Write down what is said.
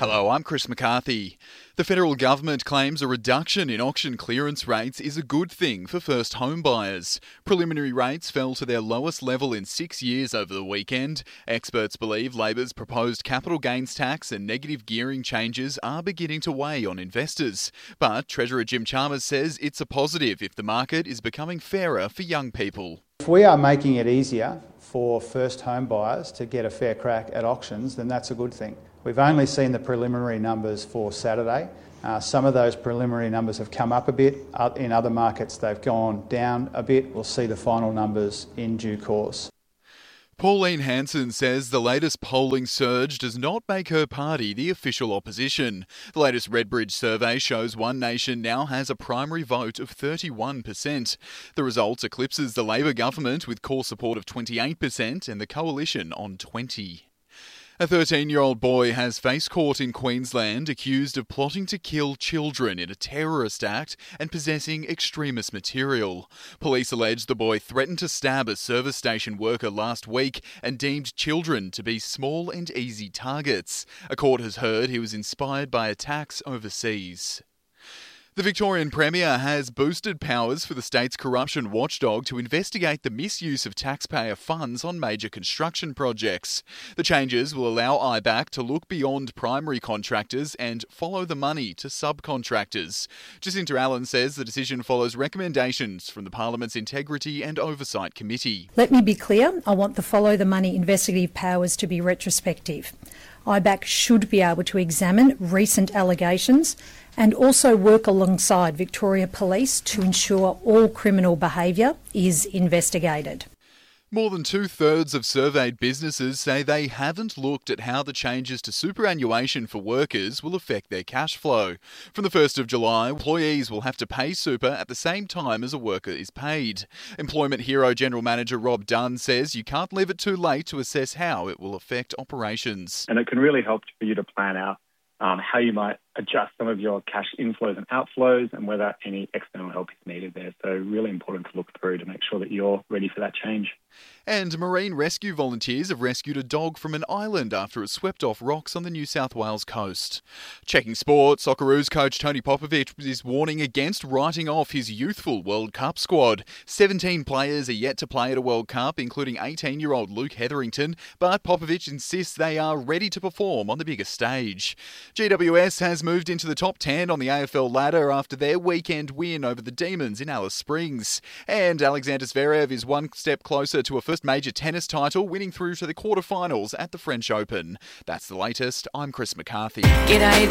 Hello, I'm Chris McCarthy. The federal government claims a reduction in auction clearance rates is a good thing for first home buyers. Preliminary rates fell to their lowest level in 6 years over the weekend. Experts believe Labor's proposed capital gains tax and negative gearing changes are beginning to weigh on investors. But Treasurer Jim Chalmers says it's a positive if the market is becoming fairer for young people. If we are making it easier for first home buyers to get a fair crack at auctions, then that's a good thing. We've only seen the preliminary numbers for Saturday. Some of those preliminary numbers have come up a bit. In other markets, they've gone down a bit. We'll see the final numbers in due course. Pauline Hanson says the latest polling surge does not make her party the official opposition. The latest Redbridge survey shows One Nation now has a primary vote of 31%. The result eclipses the Labor government with core support of 28% and the coalition on 20%. A 13-year-old boy has faced court in Queensland accused of plotting to kill children in a terrorist act and possessing extremist material. Police allege the boy threatened to stab a service station worker last week and deemed children to be small and easy targets. A court has heard he was inspired by attacks overseas. The Victorian Premier has boosted powers for the state's corruption watchdog to investigate the misuse of taxpayer funds on major construction projects. The changes will allow IBAC to look beyond primary contractors and follow the money to subcontractors. Jacinta Allen says the decision follows recommendations from the Parliament's Integrity and Oversight Committee. Let me be clear, I want the follow the money investigative powers to be retrospective. IBAC should be able to examine recent allegations and also work alongside Victoria Police to ensure all criminal behaviour is investigated. More than 2/3 of surveyed businesses say they haven't looked at how the changes to superannuation for workers will affect their cash flow. From the 1st of July, employees will have to pay super at the same time as a worker is paid. Employment Hero General Manager Rob Dunn says you can't leave it too late to assess how it will affect operations. And it can really help for you to plan out how you might adjust some of your cash inflows and outflows and whether any external help is needed there. So really important to look through to make sure that you're ready for that change. And marine rescue volunteers have rescued a dog from an island after it swept off rocks on the New South Wales coast. Checking sports, Socceroos coach Tony Popovic is warning against writing off his youthful World Cup squad. 17 players are yet to play at a World Cup, including 18-year-old Luke Hetherington, but Popovic insists they are ready to perform on the bigger stage. GWS has moved into the top 10 on the AFL ladder after their weekend win over the Demons in Alice Springs. And Alexander Zverev is one step closer to a first major tennis title, winning through to the quarterfinals at the French Open. That's the latest. I'm Chris McCarthy. G'day.